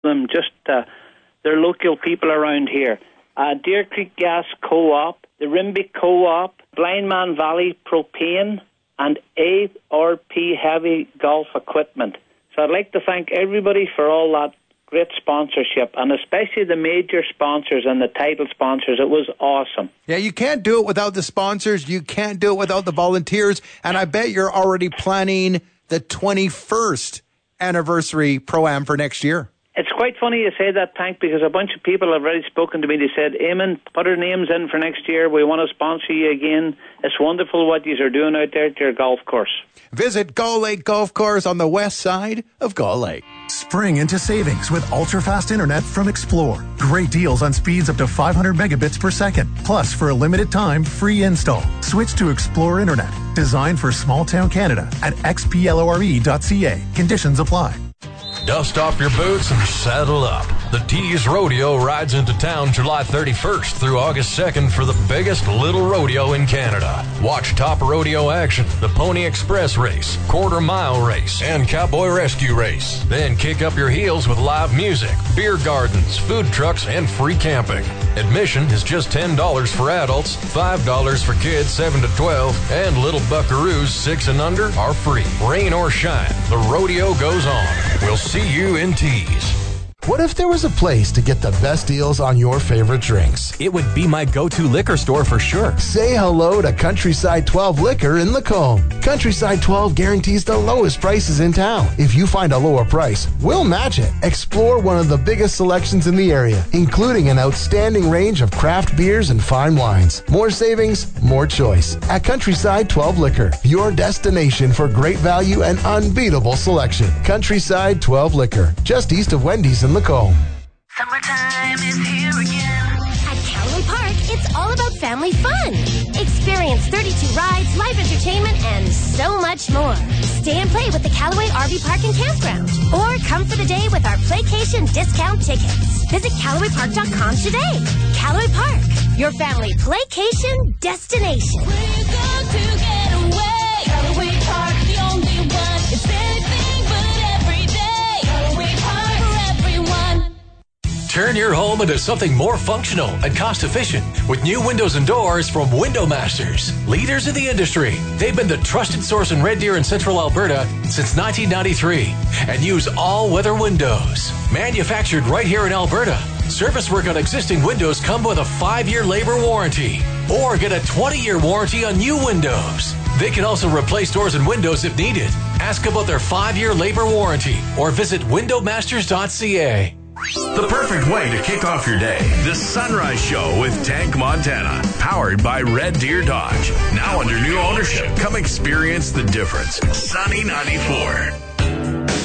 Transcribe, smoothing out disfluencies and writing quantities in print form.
them, just they're local people around here. Deer Creek Gas Co-op, the Rimby Co-op, Blindman Valley Propane, and ARP Heavy Golf Equipment. So I'd like to thank everybody for all that great sponsorship, and especially the major sponsors and the title sponsors. It was awesome. Yeah, you can't do it without the sponsors. You can't do it without the volunteers. And I bet you're already planning the 21st anniversary Pro-Am for next year. It's quite funny you say that, Tank, because a bunch of people have already spoken to me. They said, Eamon, put our names in for next year. We want to sponsor you again. It's wonderful what you are doing out there at your golf course. Visit Gull Lake Golf Course on the west side of Gull Lake. Spring into savings with ultra-fast internet from Explore. Great deals on speeds up to 500 megabits per second. Plus, for a limited time, free install. Switch to Explore Internet. Designed for small-town Canada at xplore.ca. Conditions apply. Dust off your boots and saddle up. The Tees Rodeo rides into town July 31st through August 2nd for the biggest little rodeo in Canada. Watch top rodeo action, the Pony Express race, quarter-mile race, and cowboy rescue race. Then kick up your heels with live music, beer gardens, food trucks, and free camping. Admission is just $10 for adults, $5 for kids 7 to 12, and little buckaroos 6 and under are free. Rain or shine, the rodeo goes on. We'll see you in Tees. What if there was a place to get the best deals on your favorite drinks? It would be my go-to liquor store for sure. Say hello to Countryside 12 Liquor in Lacombe. Countryside 12 guarantees the lowest prices in town. If you find a lower price, we'll match it. Explore one of the biggest selections in the area, including an outstanding range of craft beers and fine wines. More savings, more choice. At Countryside 12 Liquor, your destination for great value and unbeatable selection. Countryside 12 Liquor, just east of Wendy's in Lacombe. Summertime is here again. At Callaway Park, it's all about family fun. Experience 32 rides, live entertainment, and so much more. Stay and play with the Callaway RV Park and Campground. Or come for the day with our Playcation discount tickets. Visit CallawayPark.com today. Callaway Park, your family playcation destination. We're going to get away. Callaway Park, the only one. It's anything but every day. Callaway Park for everyone. Turn your home into something more functional and cost-efficient with new windows and doors from Window Masters. Leaders in the industry, they've been the trusted source in Red Deer and Central Alberta since 1993 and use all-weather windows. Manufactured right here in Alberta, service work on existing windows come with a 5-year labor warranty or get a 20-year warranty on new windows. They can also replace doors and windows if needed. Ask about their 5-year labor warranty or visit windowmasters.ca. The perfect way to kick off your day. The Sunrise Show with Tank Montana. Powered by Red Deer Dodge. Now under new ownership. Come experience the difference. Sunny 94.